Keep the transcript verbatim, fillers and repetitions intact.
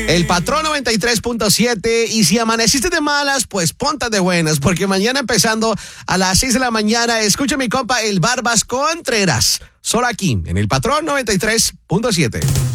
El Patrón noventa y tres punto siete. Y si amaneciste de malas, pues ponte de buenas, porque mañana empezando a las seis de la mañana, escucha mi compa el Barbas Contreras. Solo aquí, en el Patrón noventa y tres punto siete.